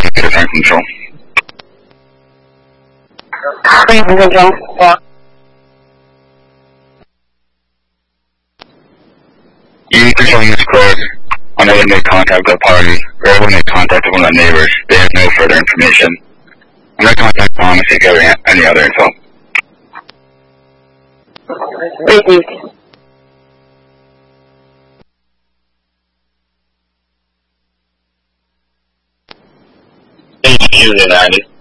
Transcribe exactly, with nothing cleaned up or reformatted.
get a control. Control. Yeah. You control this code. On the way to make contact with the party, or everyone make contact with one of the neighbors. They have no further information. I'm going to contact Tom if they get any other info. Received. Unit ninety.